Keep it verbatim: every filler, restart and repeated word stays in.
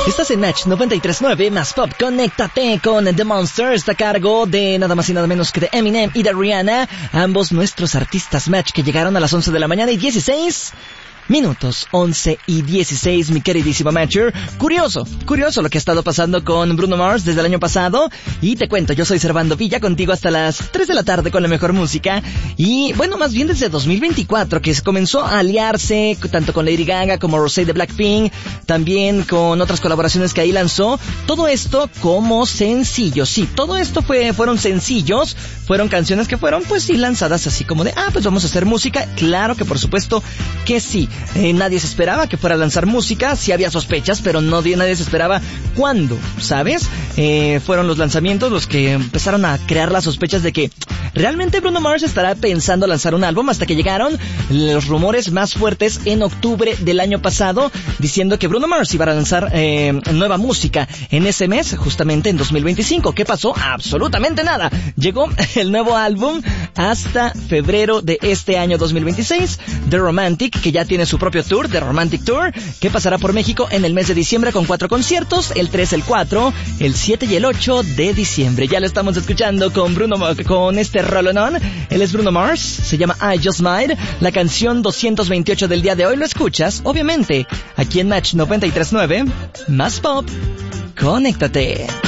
Estás en Match noventa y tres punto nueve más Pop. Conéctate con The Monsters a cargo de nada más y nada menos que de Eminem y de Rihanna. Ambos nuestros artistas Match que llegaron a las once de la mañana y dieciséis minutos, once y dieciséis, mi queridísima Matcher. Curioso, curioso lo que ha estado pasando con Bruno Mars desde el año pasado. Y te cuento, yo soy Servando Villa, contigo hasta las tres de la tarde con la mejor música. Y bueno, más bien desde dos mil veinticuatro, que se comenzó a aliarse tanto con Lady Gaga como Rosé de Blackpink, también con otras colaboraciones que ahí lanzó. Todo esto como sencillos. Sí, todo esto fue, fueron sencillos, fueron canciones que fueron pues sí lanzadas así como de, ah, pues vamos a hacer música. Claro que por supuesto que sí. Eh, nadie se esperaba que fuera a lanzar música, sí había sospechas, pero no, nadie se esperaba cuándo, ¿sabes? Eh, fueron los lanzamientos los que empezaron a crear las sospechas de que realmente Bruno Mars estará pensando lanzar un álbum, hasta que llegaron los rumores más fuertes en octubre del año pasado, diciendo que Bruno Mars iba a lanzar eh, nueva música en ese mes, justamente en dos mil veinticinco. ¿Qué pasó? Absolutamente nada. Llegó el nuevo álbum hasta febrero de este año dos mil veintiséis, The Romantic, que ya tiene su propio tour, The Romantic Tour, que pasará por México en el mes de diciembre con cuatro conciertos, el tres, el cuatro, el siete y el ocho de diciembre. Ya lo estamos escuchando con Bruno, con este rolonón. Él es Bruno Mars, se llama I Just Might, la canción doscientos veintiocho del día de hoy. Lo escuchas, obviamente, aquí en Match noventa y tres punto nueve, más Pop. Conéctate.